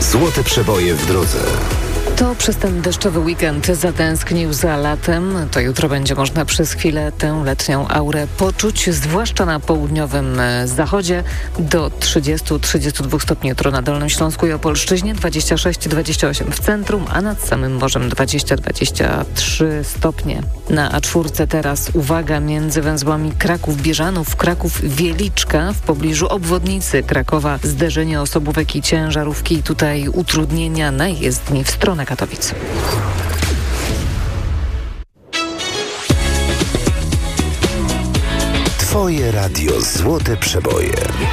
Złote przeboje w drodze. To przez ten deszczowy weekend zatęsknił za latem. To jutro będzie można przez chwilę tę letnią aurę poczuć, zwłaszcza na południowym zachodzie. Do 30-32 stopni jutro na Dolnym Śląsku i Opolszczyźnie, 26-28 w centrum, a nad samym morzem 20-23 stopnie. Na A4 teraz uwaga między węzłami Kraków-Bieżanów, Kraków-Wieliczka w pobliżu obwodnicy Krakowa. Zderzenie osobówek i ciężarówki. Tutaj utrudnienia na jezdni w stronę Katowic. Twoje radio Złote Przeboje.